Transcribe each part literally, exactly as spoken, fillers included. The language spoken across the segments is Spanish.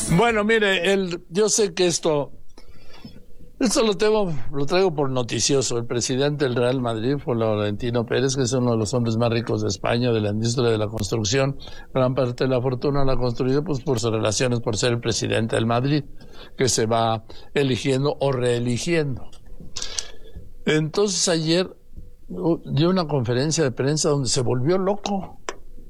Bueno, mire, el, yo sé que esto, esto lo tengo, lo traigo por noticioso. El presidente del Real Madrid, Florentino Pérez, que es uno de los hombres más ricos de España, de la industria de la construcción, gran parte de la fortuna la ha construido pues por sus relaciones, por ser el presidente del Madrid, que se va eligiendo o reeligiendo. Entonces ayer dio una conferencia de prensa donde se volvió loco.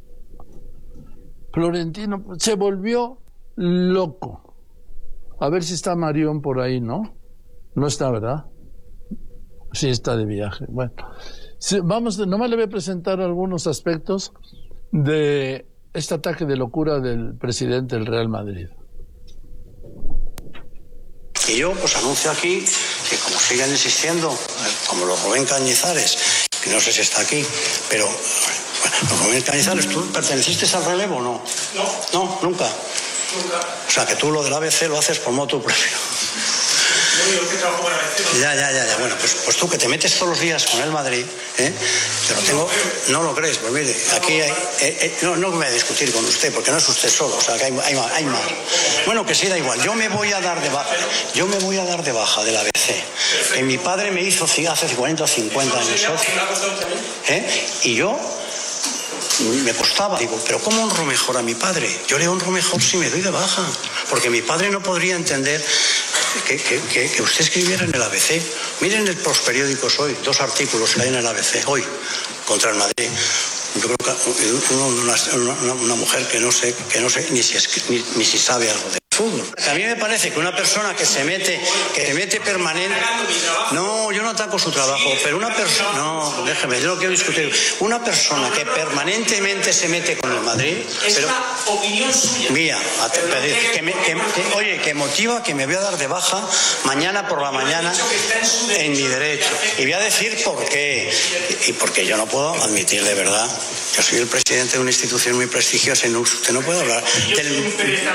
Florentino se volvió loco. A ver si está Marión por ahí, ¿no? No está, ¿verdad? Sí, está de viaje. Bueno, sí, vamos, nomás le voy a presentar algunos aspectos de este ataque de locura del presidente del Real Madrid. Y yo pues anuncio aquí que como siguen insistiendo, como los Rubén Cañizares, que no sé si está aquí, pero bueno, los Rubén Cañizares, ¿tú perteneciste al relevo o no? No. No, nunca. Nunca. O sea, que tú lo del A B C lo haces por motu propio. Yo digo que trabajo para A B C. Ya, ya, ya, ya. Bueno, pues, pues tú que te metes todos los días con el Madrid, ¿eh? Pero tengo... No lo crees, pues mire, aquí hay... Eh, eh, no, no me voy a discutir con usted, porque no es usted solo, o sea, que hay, hay, hay más. Bueno, que sí, da igual. Yo me voy a dar de baja. Yo me voy a dar de baja del A B C. Que mi padre me hizo hace cuarenta o cincuenta años socio. ¿Eh? Y yo... me costaba, digo, pero ¿cómo honro mejor a mi padre? Yo le honro mejor si me doy de baja, porque mi padre no podría entender que, que, que, que usted escribiera en el A B C. Miren los periódicos hoy, dos artículos que hay en el A B C hoy contra el Madrid. Yo creo que una, una, una mujer que no sé, que no sé ni si, ni, ni si sabe algo de fútbol. A mí me parece que una persona que se mete, que se mete permanente... No, yo no ataco su trabajo, pero una persona... No, déjeme, yo no quiero discutir. Una persona que permanentemente se mete con el Madrid... Es pero, una opinión suya. Mía, que me, que, que, oye, que motiva que me voy a dar de baja mañana por la mañana en mi derecho. Y voy a decir por qué. Y porque yo no puedo admitir de verdad... Yo soy el presidente de una institución muy prestigiosa y no, usted no puede hablar del,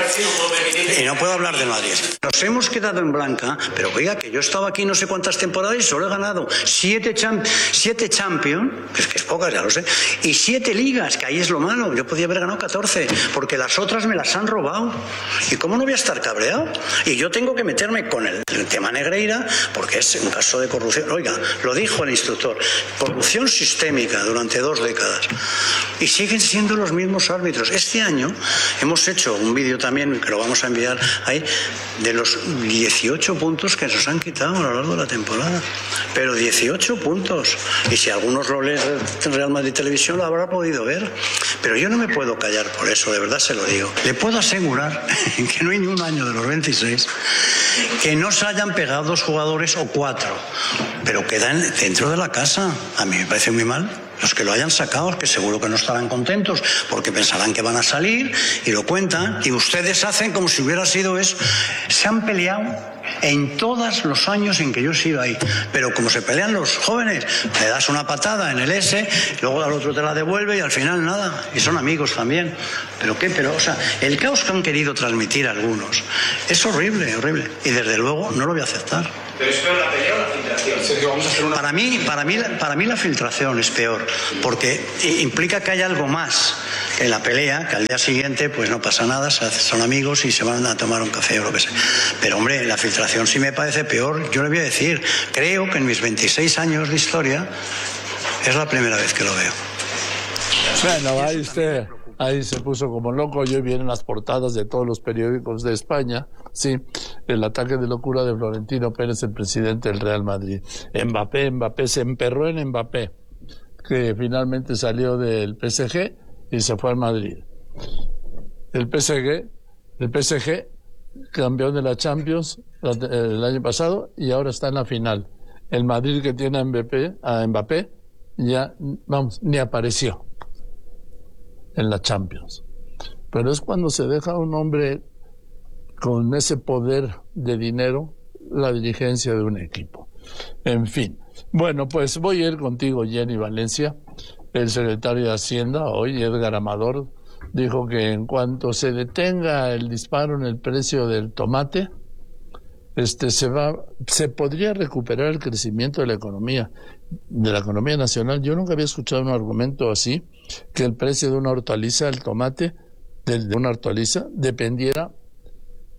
y no puedo hablar del Madrid. Nos hemos quedado en blanca, pero oiga, que yo estaba aquí no sé cuántas temporadas y solo he ganado siete, champ, siete Champions, es que es pocas, ya lo sé, y siete ligas, que ahí es lo malo. Yo podía haber ganado catorce, porque las otras me las han robado. ¿Y cómo no voy a estar cabreado? Y yo tengo que meterme con el, el tema Negreira, porque es un caso de corrupción. Oiga, lo dijo el instructor, corrupción sistémica durante dos décadas. Y siguen siendo los mismos árbitros. Este año hemos hecho un vídeo también, que lo vamos a enviar ahí, de los dieciocho puntos que nos han quitado a lo largo de la temporada. Pero dieciocho puntos. Y si algunos lo leen en Real Madrid Televisión, lo habrá podido ver. Pero yo no me puedo callar por eso, de verdad se lo digo. Le puedo asegurar que no hay ni un año de los veintiséis que no se hayan pegado dos jugadores o cuatro. Pero quedan dentro de la casa. A mí me parece muy mal. Los que lo hayan sacado, que seguro que no estarán contentos, porque pensarán que van a salir y lo cuentan, y ustedes hacen como si hubiera sido eso. Se han peleado en todos los años en que yo he sido ahí, pero como se pelean los jóvenes, le das una patada en el S, luego al otro te la devuelve y al final nada, y son amigos también. ¿Pero qué? Pero, o sea, el caos que han querido transmitir algunos es horrible, horrible, y desde luego no lo voy a aceptar. ¿Pero es peor la pelea o la filtración? Sergio, vamos a hacer una... Para mí, para mí, para mí la filtración es peor, porque implica que hay algo más que en la pelea, que al día siguiente pues no pasa nada, son amigos y se van a tomar un café o lo que sea. Pero hombre, la filtración sí me parece peor. Yo le voy a decir, creo que en mis veintiséis años de historia es la primera vez que lo veo. Bueno, ahí usted, ahí se puso como loco. Yo vi en las portadas de todos los periódicos de España, sí, el ataque de locura de Florentino Pérez, el presidente del Real Madrid. Mbappé, Mbappé, se emperró en Mbappé, que finalmente salió del P S G y se fue al Madrid. El P S G, el P S G, campeón de la Champions el año pasado y ahora está en la final. El Madrid, que tiene a Mbappé, a Mbappé ya, vamos, ni apareció en la Champions. Pero es cuando se deja a un hombre con ese poder de dinero la dirigencia de un equipo. En fin. Bueno, pues voy a ir contigo, Jenny Valencia. El secretario de Hacienda, hoy, Edgar Amador, dijo que en cuanto se detenga el disparo en el precio del tomate, este se va, se podría recuperar el crecimiento de la economía, de la economía nacional. Yo nunca había escuchado un argumento así, que el precio de una hortaliza, el tomate, de, de una hortaliza, dependiera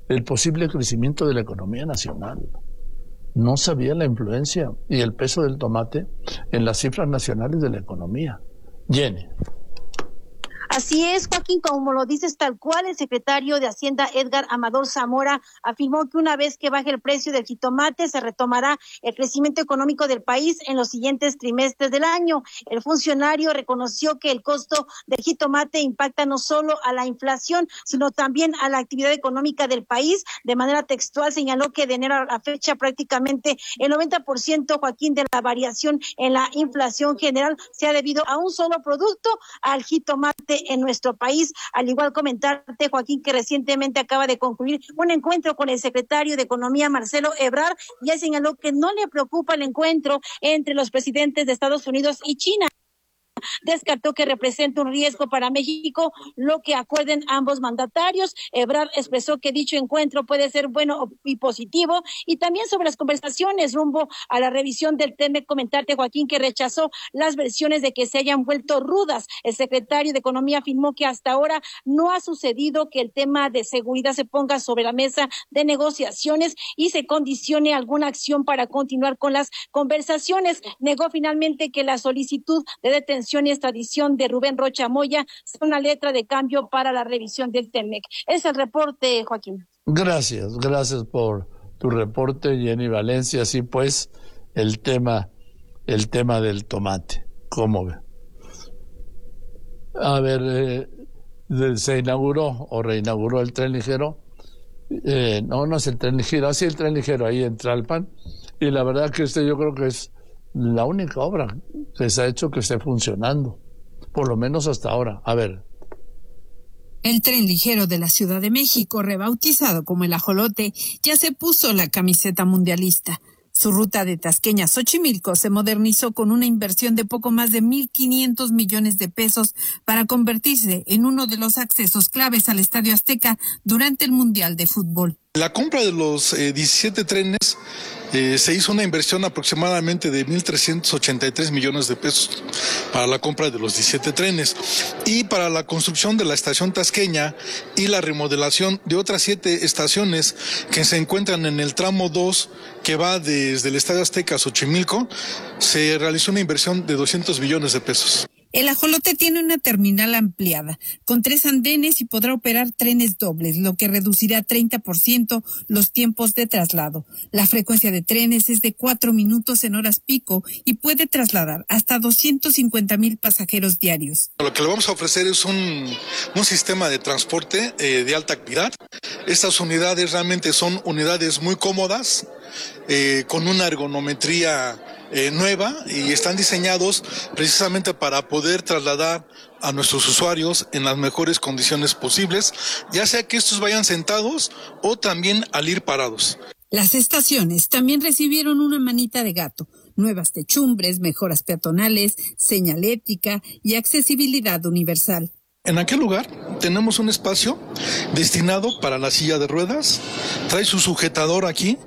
el posible crecimiento de la economía nacional. No sabía la influencia y el peso del tomate en las cifras nacionales de la economía. Jenny. Así es, Joaquín, como lo dices tal cual, el secretario de Hacienda, Edgar Amador Zamora, afirmó que una vez que baje el precio del jitomate, se retomará el crecimiento económico del país en los siguientes trimestres del año. El funcionario reconoció que el costo del jitomate impacta no solo a la inflación, sino también a la actividad económica del país. De manera textual, señaló que de enero a la fecha prácticamente el noventa por ciento, Joaquín, de la variación en la inflación general se ha debido a un solo producto, al jitomate en nuestro país. Al igual comentarte, Joaquín, que recientemente acaba de concluir un encuentro con el secretario de Economía, Marcelo Ebrard, y él señaló que no le preocupa el encuentro entre los presidentes de Estados Unidos y China. Descartó que represente un riesgo para México lo que acuerden ambos mandatarios. Ebrard expresó que dicho encuentro puede ser bueno y positivo, y también sobre las conversaciones rumbo a la revisión del T M E C, comentarte, Joaquín, que rechazó las versiones de que se hayan vuelto rudas. El secretario de Economía afirmó que hasta ahora no ha sucedido que el tema de seguridad se ponga sobre la mesa de negociaciones y se condicione alguna acción para continuar con las conversaciones. Negó finalmente que la solicitud de detención y extradición de Rubén Rocha Moya sea una letra de cambio para la revisión del T M E C. Es el reporte, Joaquín. Gracias, gracias por tu reporte, Jenny Valencia. Así pues, el tema, el tema del tomate, ¿cómo ve? A ver, eh, se inauguró o reinauguró el tren ligero. Eh, no, no es el tren ligero, así el tren ligero ahí en Tlalpan. Y la verdad que este yo creo que es la única obra que se ha hecho que esté funcionando, por lo menos hasta ahora. A ver. El tren ligero de la Ciudad de México, rebautizado como el Ajolote, ya se puso la camiseta mundialista. Su ruta de Tasqueña a Xochimilco se modernizó con una inversión de poco más de mil quinientos millones de pesos para convertirse en uno de los accesos claves al Estadio Azteca durante el Mundial de Fútbol. La compra de los eh, diecisiete trenes eh, se hizo una inversión aproximadamente de mil trescientos ochenta y tres millones de pesos para la compra de los diecisiete trenes, y para la construcción de la estación Tasqueña y la remodelación de otras siete estaciones que se encuentran en el tramo dos que va desde el Estadio Azteca a Xochimilco, se realizó una inversión de doscientos millones de pesos. El Ajolote tiene una terminal ampliada, con tres andenes, y podrá operar trenes dobles, lo que reducirá treinta por ciento los tiempos de traslado. La frecuencia de trenes es de cuatro minutos en horas pico y puede trasladar hasta doscientos cincuenta mil pasajeros diarios. Lo que le vamos a ofrecer es un, un sistema de transporte eh, de alta calidad. Estas unidades realmente son unidades muy cómodas, eh, con una ergonometría Eh, nueva, y están diseñados precisamente para poder trasladar a nuestros usuarios en las mejores condiciones posibles, ya sea que estos vayan sentados o también al ir parados. Las estaciones también recibieron una manita de gato: nuevas techumbres, mejoras peatonales, señalética y accesibilidad universal. En aquel lugar tenemos un espacio destinado para la silla de ruedas, trae su sujetador aquí,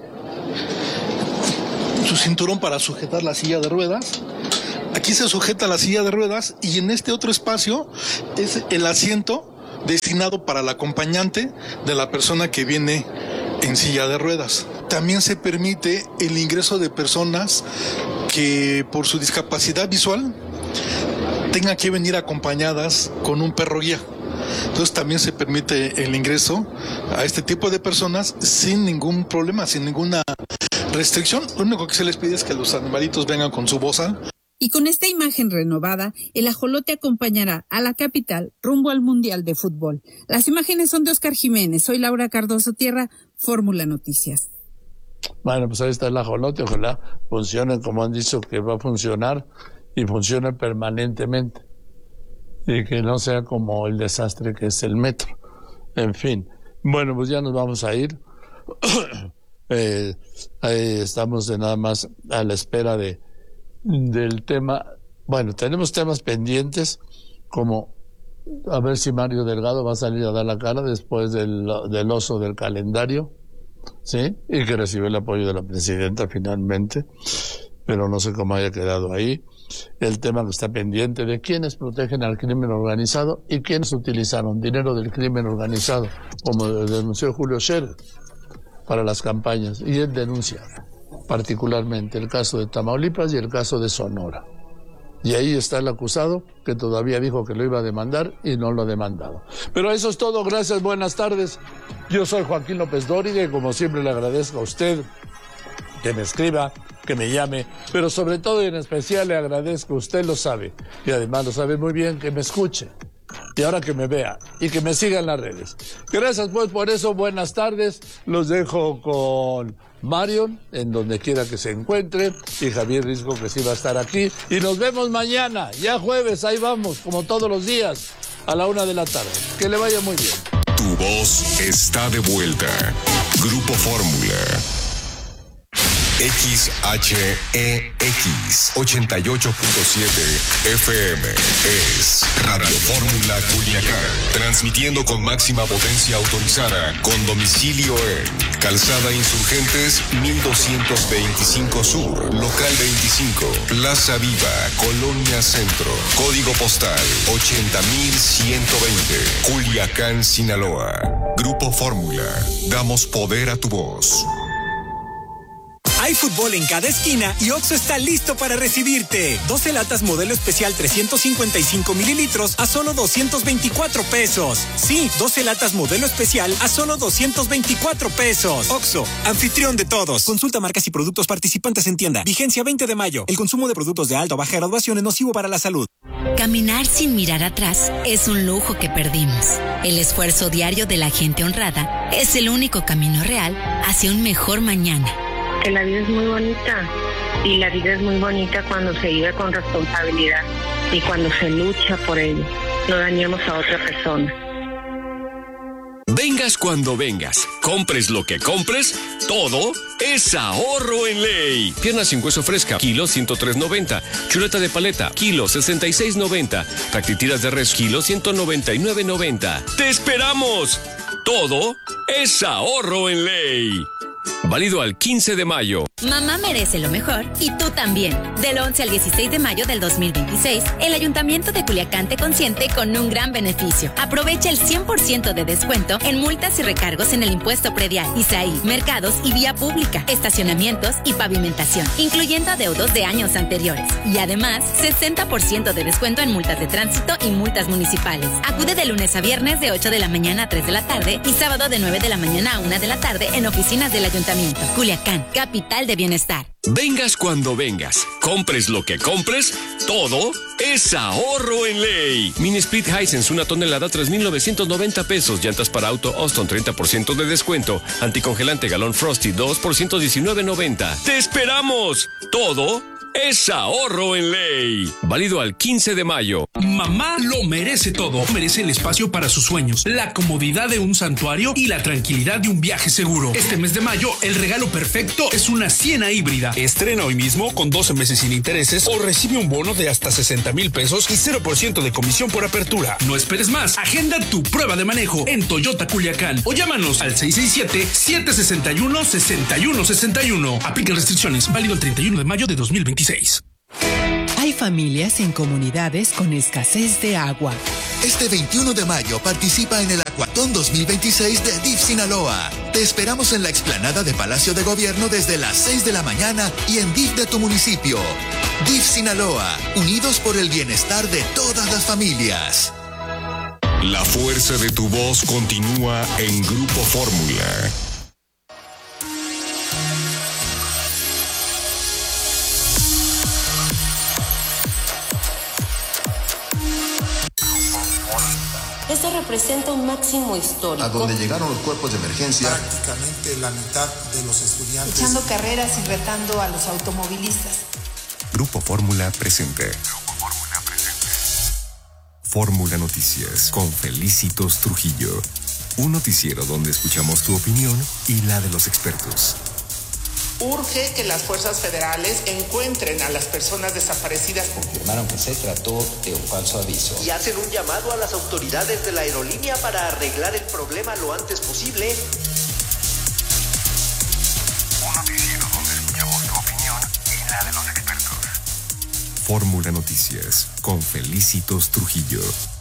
su cinturón para sujetar la silla de ruedas. Aquí se sujeta la silla de ruedas, y en este otro espacio es el asiento destinado para el acompañante de la persona que viene en silla de ruedas. También se permite el ingreso de personas que por su discapacidad visual tengan que venir acompañadas con un perro guía. Entonces también se permite el ingreso a este tipo de personas sin ningún problema, sin ninguna restricción. Lo único que se les pide es que los animalitos vengan con su bozal. Y con esta imagen renovada, el Ajolote acompañará a la capital rumbo al Mundial de Fútbol. Las imágenes son de Oscar Jiménez. Soy Laura Cardoso Tierra, Fórmula Noticias. Bueno, pues ahí está el Ajolote. Ojalá funcione como han dicho que va a funcionar, y funcione permanentemente, y que no sea como el desastre que es el metro. En fin, bueno, pues ya nos vamos a ir. eh, ahí estamos de nada más a la espera de del tema. Bueno, tenemos temas pendientes, como a ver si Mario Delgado va a salir a dar la cara después del, del oso del calendario, ¿sí? Y que recibe el apoyo de la presidenta finalmente. pero no sé cómo haya quedado ahí. El tema que está pendiente de quiénes protegen al crimen organizado y quiénes utilizaron dinero del crimen organizado, como denunció Julio Scherer, para las campañas, y él denuncia particularmente el caso de Tamaulipas y el caso de Sonora. Y ahí está el acusado, que todavía dijo que lo iba a demandar y no lo ha demandado. Pero eso es todo, gracias, buenas tardes. Yo soy Joaquín López Dóriga y como siempre le agradezco a usted que me escriba, que me llame, pero sobre todo y en especial le agradezco, usted lo sabe, y además lo sabe muy bien, que me escuche. Y ahora que me vea y que me siga en las redes. Gracias pues por eso, buenas tardes. Los dejo con Marion, en donde quiera que se encuentre, y Javier Risco, que sí va a estar aquí. Y nos vemos mañana, ya jueves, ahí vamos, como todos los días, a la una de la tarde. Que le vaya muy bien. Tu voz está de vuelta. Grupo Fórmula. X H E X ochenta y ocho punto siete F M es Radio Fórmula Culiacán, transmitiendo con máxima potencia autorizada, con domicilio en Calzada Insurgentes mil doscientos veinticinco Sur, Local veinticinco, Plaza Viva, Colonia Centro, Código Postal ochenta mil ciento veinte, Culiacán, Sinaloa. Grupo Fórmula, damos poder a tu voz. Hay fútbol en cada esquina y Oxxo está listo para recibirte. doce latas modelo especial trescientos cincuenta y cinco mililitros a solo doscientos veinticuatro pesos. Sí, doce latas modelo especial a solo doscientos veinticuatro pesos. Oxxo, anfitrión de todos. Consulta marcas y productos participantes en tienda. Vigencia veinte de mayo. El consumo de productos de alta o baja graduación es nocivo para la salud. Caminar sin mirar atrás es un lujo que perdimos. El esfuerzo diario de la gente honrada es el único camino real hacia un mejor mañana. Que la vida es muy bonita y la vida es muy bonita cuando se vive con responsabilidad y cuando se lucha por ello. No dañemos a otra persona. Vengas cuando vengas, compres lo que compres, todo es ahorro en ley. Pierna sin hueso fresca, kilo ciento tres noventa. Chuleta de paleta, kilo sesenta y seis noventa. Fractitiras de res, kilo ciento noventa y nueve noventa. ¡Te esperamos! Todo es ahorro en ley. Válido al quince de mayo. Mamá merece lo mejor y tú también. Del once al dieciséis de mayo del dos mil veintiséis, el Ayuntamiento de Culiacán te consiente con un gran beneficio. Aprovecha el cien por ciento de descuento en multas y recargos en el impuesto predial, I S A I, mercados y vía pública, estacionamientos y pavimentación, incluyendo adeudos de años anteriores. Y además, sesenta por ciento de descuento en multas de tránsito y multas municipales. Acude de lunes a viernes de ocho de la mañana a tres de la tarde y sábado de nueve de la mañana a una de la tarde en oficinas del Ayuntamiento. Culiacán, capital de bienestar. Vengas cuando vengas, compres lo que compres, todo es ahorro en ley. Mini Split Hisense, una tonelada, tres mil novecientos noventa pesos. Llantas para auto Austin, treinta por ciento de descuento. Anticongelante galón Frosty, dos por ciento diecinueve noventa. ¡Te esperamos! Todo es ahorro en ley. Válido al quince de mayo. Mamá lo merece todo. Merece el espacio para sus sueños, la comodidad de un santuario y la tranquilidad de un viaje seguro. Este mes de mayo, el regalo perfecto es una Siena híbrida. Estrena hoy mismo con doce meses sin intereses o recibe un bono de hasta sesenta mil pesos y cero por ciento de comisión por apertura. No esperes más. Agenda tu prueba de manejo en Toyota Culiacán o llámanos al seis seis siete, siete seis uno, seis uno seis uno. Aplica restricciones. Válido el treinta y uno de mayo de dos mil veintiséis. Hay familias en comunidades con escasez de agua. Este veintiuno de mayo participa en el Acuatón dos mil veintiséis de D I F Sinaloa. Te esperamos en la explanada de Palacio de Gobierno desde las seis de la mañana y en D I F de tu municipio. D I F Sinaloa, unidos por el bienestar de todas las familias. La fuerza de tu voz continúa en Grupo Fórmula. Esto representa un máximo histórico. A donde llegaron los cuerpos de emergencia. Prácticamente la mitad de los estudiantes. Echando carreras y retando a los automovilistas. Grupo Fórmula presente. Grupo Fórmula presente. Fórmula Noticias con Felicitos Trujillo. Un noticiero donde escuchamos tu opinión y la de los expertos. Urge que las fuerzas federales encuentren a las personas desaparecidas. Confirmaron que se trató de un falso aviso. Y hacen un llamado a las autoridades de la aerolínea para arreglar el problema lo antes posible. Un noticiero donde escuchamos tu opinión y la de los expertos. Fórmula Noticias con Felicitos Trujillo.